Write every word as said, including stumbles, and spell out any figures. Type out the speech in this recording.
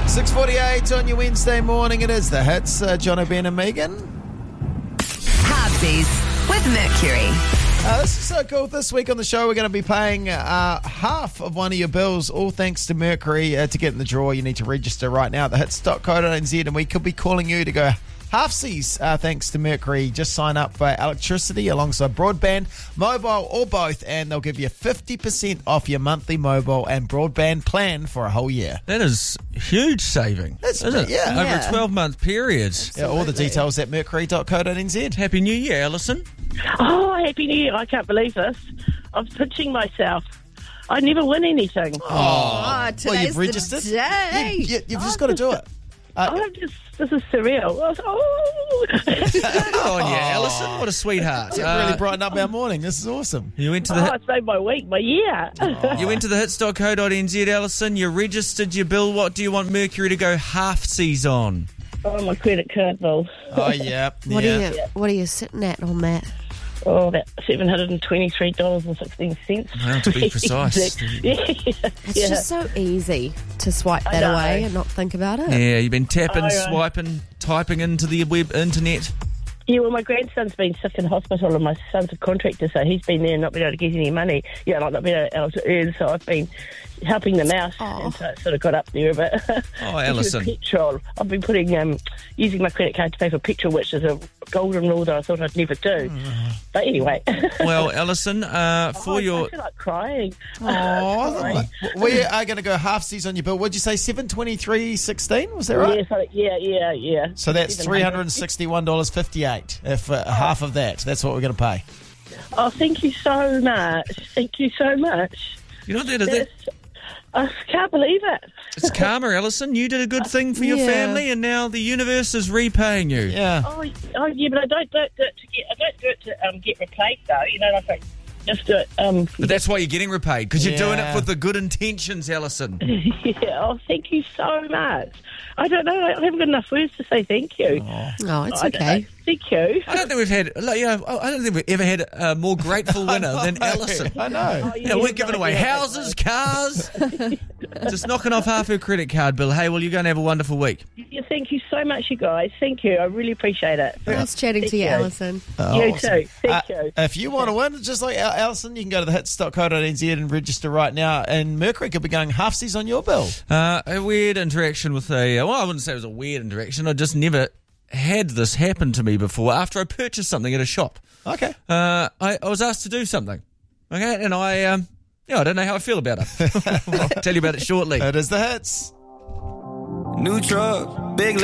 six forty-eight on your Wednesday morning. It is the hits. Uh, John O'Ben and Megan. Halvesies with Mercury. Uh, this is so cool. This week on the show, we're going to be paying uh, half of one of your bills, all thanks to Mercury. Uh, to get in the draw, you need to register right now at the hits dot co dot n z, and we could be calling you to go halfsies uh, thanks to Mercury. Just sign up for electricity alongside broadband, mobile, or both, and they'll give you fifty percent off your monthly mobile and broadband plan for a whole year. That is huge saving, That's isn't it? yeah. Over Yeah. a twelve-month period. Yeah, all the details at mercury dot co dot n z. Happy New Year, Alison. Oh, Happy New Year. I can't believe this. I'm pinching myself. I never win anything. Oh, Oh, today's well, you've registered. the day. You, you, you've just got to do it. Uh, I'm just, this is surreal. Oh. Good on you, Alison. What a sweetheart. It Uh, really brightened up our morning. This is awesome. you went to the Oh, hit, it's made my week, my year. you went to the hits dot co dot n z, Alison. You registered your bill. What do you want Mercury to go halfsies on? Oh, my credit card bill. Oh, yeah. What yeah. are you? What are you sitting at on that? Oh, about seven hundred twenty-three dollars and sixteen cents. Well, to be precise. yeah. It's yeah. just so easy to swipe I that know. away and not think about it. Yeah, you've been tapping, Oh, yeah. swiping, typing into the web internet. Yeah, well, my grandson's been sick in hospital and my son's a contractor, so he's been there and not been able to get any money. Yeah, like not been able to earn, so I've been helping them out, Oh. and so it sort of got up there a bit. Oh, Especially with Alison. petrol. I've been putting, um, using my credit card to pay for petrol, which is a golden rule that I thought I'd never do. But anyway. Well, Alison, uh, Oh, for your... I feel like crying. Oh, Sorry. we are going to go halfsies on your bill. What'd you say, seven twenty-three sixteen? Was that right? Yeah, so, yeah, yeah, yeah. So that's three hundred sixty-one dollars fifty-eight. If uh, half of that, that's what we're going to pay. Oh, thank you so much. Thank you so much. You know that, Yes. I can't believe it. it's karma, Alison. You did a good thing for your Yeah. family, and now the universe is repaying you. Yeah. Oh, oh yeah, but I don't do it to get. I don't do it to um, get repaid though. You know, like I just do it. Um, But that's why you're getting repaid, because you're doing it Yeah. with the good intentions, Alison. yeah. Oh, thank you so much. I don't know. I haven't got enough words to say thank you. Oh, it's I don't okay. know. Thank you. I don't think we've had, like, you know, I don't think we've ever had a more grateful winner than Alison. I know. Oh, You know, we're giving away houses, cars, just knocking off half her credit card bill. Hey, well, you're going to have a wonderful week. Yeah, thank you so much, you guys. Thank you. I really appreciate it. Nice chatting Thank to you, you. Alison. Oh, you awesome. too. Thank Uh, you. If you want to win, just like Al- Alison, you can go to the hits dot co dot n z and register right now. And Mercury could be going halfsies on your bill. Uh, a weird interaction with a, well, I wouldn't say it was a weird interaction. I just never had this happen to me before after I purchased something at a shop. Okay. Uh, I, I was asked to do something. Okay, and I, um, yeah, I don't know how I feel about it. I'll tell you about it shortly. It is the hits. New truck, big